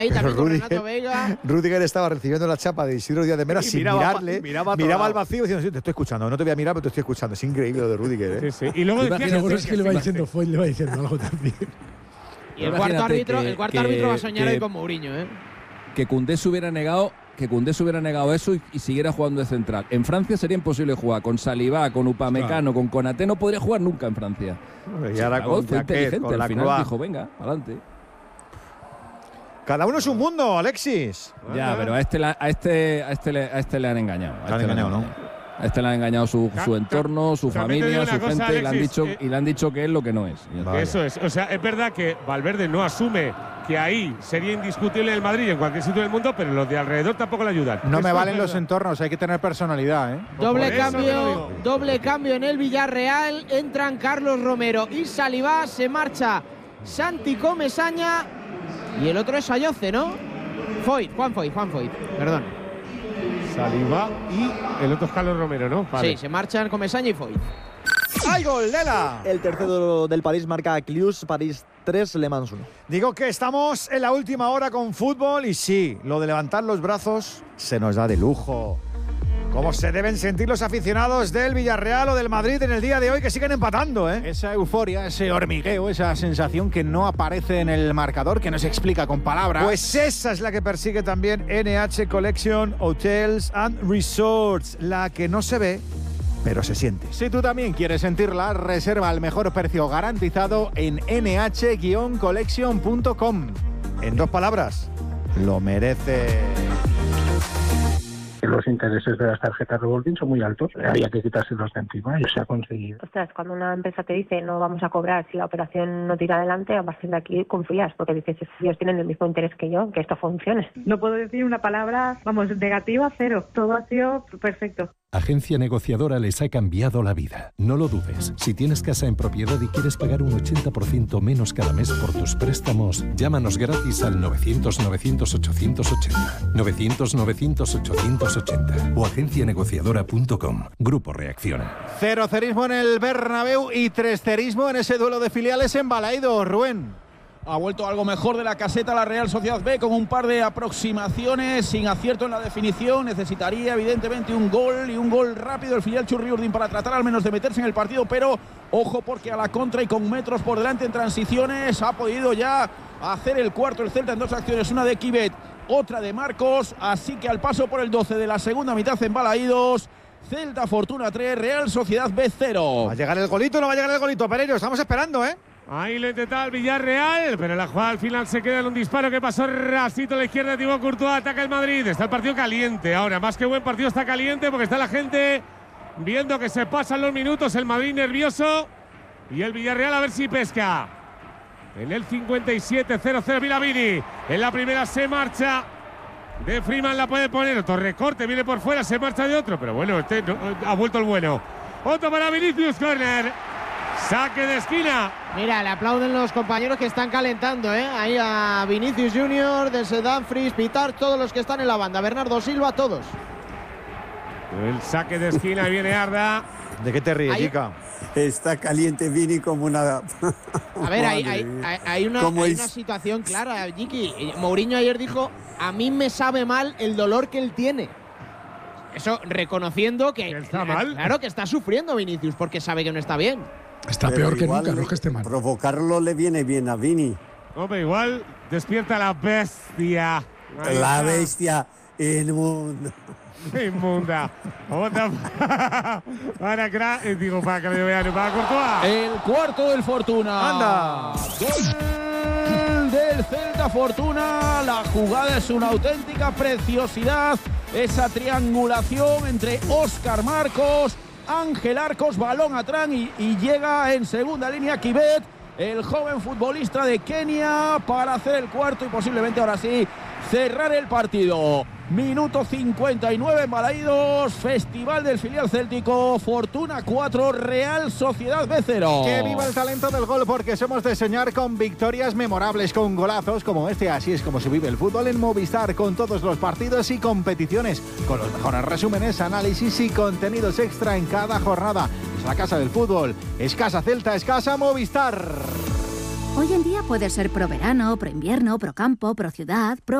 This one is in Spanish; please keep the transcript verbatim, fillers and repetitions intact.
Ahí también con Rudiger, Renato Veiga. Rudiger estaba recibiendo la chapa de Isidro Díaz de Mera sin miraba, mirarle. miraba, miraba al vacío diciendo, sí, te estoy escuchando. No te voy a mirar, pero te estoy escuchando. Es increíble lo de Rudiger, ¿eh? Sí, sí. Y luego decía que seguro es que le va diciendo Foyt, le va diciendo algo también. Y el cuarto árbitro, que, el cuarto que, árbitro va a soñar que, hoy con Mourinho, ¿eh? Que Koundé se hubiera negado, que Koundé se hubiera negado eso y, y siguiera jugando de central. En Francia sería imposible jugar con Saliba, con Upamecano, claro. con Konaté, no podría jugar nunca en Francia. Y ahora con fue Jaquet, inteligente, con al la final Croix. dijo, venga, adelante. Cada uno es un mundo, Alexis. Ya, pero a este, a este, a este, le, a este le han engañado. A este han engañado, ¿no? A este le han engañado su, su entorno, su familia, su cosa, gente, Alexis, y, le han dicho, eh, y le han dicho que es lo que no es. Eso es. O sea, es verdad que Valverde no asume que ahí sería indiscutible el Madrid en cualquier sitio del mundo, pero los de alrededor tampoco le ayudan. No Esto me valen es los entornos, hay que tener personalidad, ¿eh? Doble cambio, doble cambio en el Villarreal. Entran Carlos Romero y Saliba. Se marcha Santi Comesaña y el otro es Ayoce, ¿no? Foyt, Juan Foyt, Juan Foyt, perdón. Saliba y el otro es Carlos Romero, ¿no? Vale. Sí, se marchan Comesaña y Foyt. ¡Ay, gol, Lela! El tercero del París marca a Cluj, París tres, Le Mans uno. Digo que estamos en la última hora con fútbol y sí, lo de levantar los brazos se nos da de lujo. ¿Cómo se deben sentir los aficionados del Villarreal o del Madrid en el día de hoy que siguen empatando, eh? Esa euforia, ese hormigueo, esa sensación que no aparece en el marcador, que no se explica con palabras. Pues esa es la que persigue también N H Collection Hotels and Resorts, la que no se ve, pero se siente. Si tú también quieres sentirla, reserva al mejor precio garantizado en ene hache guion collection punto com. En dos palabras, lo merece. Los intereses de las tarjetas revolving son muy altos, había que quitárselos de encima y se ha conseguido. Ostras, cuando una empresa te dice no vamos a cobrar si la operación no tira adelante, a partir de aquí confías, porque dices, ellos tienen el mismo interés que yo, que esto funcione. No puedo decir una palabra, vamos, negativa, cero. Todo ha sido perfecto. Agencia Negociadora les ha cambiado la vida. No lo dudes. Si tienes casa en propiedad y quieres pagar un ochenta por ciento menos cada mes por tus préstamos, llámanos gratis al novecientos novecientos ochocientos ochenta. novecientos novecientos ochocientos ochenta o agencia negociadora punto com. Grupo Reacciona. Cero cerismo en el Bernabéu y tres cerismo en ese duelo de filiales en Balaidos, Rubén. Ha vuelto algo mejor de la caseta la Real Sociedad B con un par de aproximaciones sin acierto en la definición. Necesitaría evidentemente un gol y un gol rápido el filial Churri Urdin para tratar al menos de meterse en el partido, pero ojo porque a la contra y con metros por delante en transiciones ha podido ya hacer el cuarto el Celta en dos acciones, una de Kibet, otra de Marcos, así que al paso por el doce de la segunda mitad en Balaídos, Celta Fortuna tres, Real Sociedad B cero. ¿Va a llegar el golito o no va a llegar el golito, Pereiro? Estamos esperando, ¿eh? Ahí lo intenta el Villarreal, pero la jugada al final se queda en un disparo que pasó rasito a la izquierda. Thibaut Courtois, ataca el Madrid. Está el partido caliente ahora, más que buen partido, está caliente porque está la gente viendo que se pasan los minutos. El Madrid nervioso y el Villarreal a ver si pesca. En el cincuenta y siete, cero cero Vilavini. En la primera se marcha de Freeman, la puede poner. Otro recorte, viene por fuera, se marcha de otro. Pero bueno, este no, ha vuelto el bueno. Otro para Vinicius, corner. Saque de esquina. Mira, le aplauden los compañeros que están calentando, ¿eh? Ahí a Vinicius Junior, Denzel Dumfries, Pitar, todos los que están en la banda. Bernardo Silva, todos. El saque de esquina, viene Arda. ¿De qué te ríes, chica? Está caliente Vini como una… A ver, hay, hay, hay, hay, una, hay una situación clara, Jiki. Mourinho ayer dijo, a mí me sabe mal el dolor que él tiene. Eso reconociendo que… ¿Está mal? Claro que está sufriendo Vinicius porque sabe que no está bien. Está Pero peor que igual nunca, no es que esté mal. Provocarlo le viene bien a Vini. Hombre, igual despierta la bestia. Ahí la está. bestia inmunda. Inmunda. Otra para Cra… Digo, para que me vean, para Courtois. El cuarto del Fortuna. ¡Anda! Gol del Celta Fortuna. La jugada es una auténtica preciosidad. Esa triangulación entre Óscar Marcos, Ángel Arcos, balón atrás y, y llega en segunda línea Kibet, el joven futbolista de Kenia, para hacer el cuarto y posiblemente ahora sí cerrar el partido. Minuto cincuenta y nueve en Balaídos, festival del filial céltico, Fortuna cuatro, Real Sociedad B cero. Que viva el talento del gol, porque somos de soñar con victorias memorables, con golazos como este. Así es como se vive el fútbol en Movistar, con todos los partidos y competiciones, con los mejores resúmenes, análisis y contenidos extra en cada jornada. Es la casa del fútbol, es casa Celta, es casa Movistar. Hoy en día puedes ser pro verano, pro invierno, pro campo, pro ciudad, pro